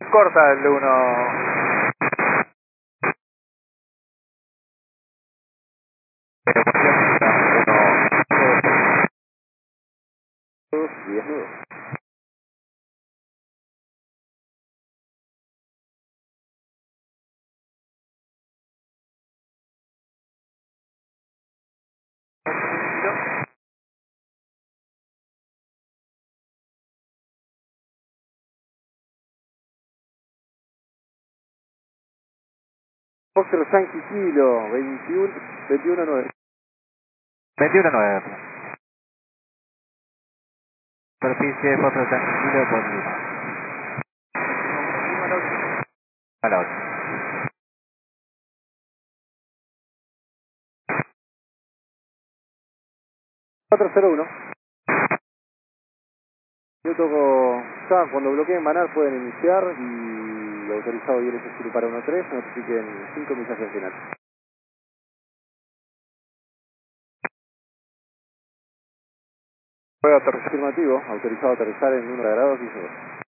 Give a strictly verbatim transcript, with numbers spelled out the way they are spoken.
corta el uno. diez nudos. Foxtrot Yankee Kilo, veintiuno, veintiuno nueve. veintiuno nueve. Superficie Foxtrot Yankee Kilo por Lima. A la ocho. cuatro cero uno. Yo toco, ya cuando bloqueen Manar pueden iniciar y lo autorizado y el S para uno tres, notifiquen cinco millas al final. Fue aterrizar afirmativo, autorizado a aterrizar en uno grados y